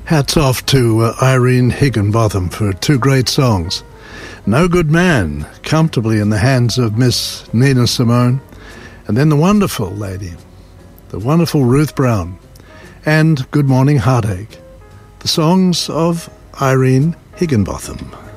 Hats off to Irene Higginbotham for two great songs. No Good Man, comfortably in the hands of Miss Nina Simone, and then the wonderful lady, the wonderful Ruth Brown, and Good Morning Heartache, the songs of Irene Higginbotham.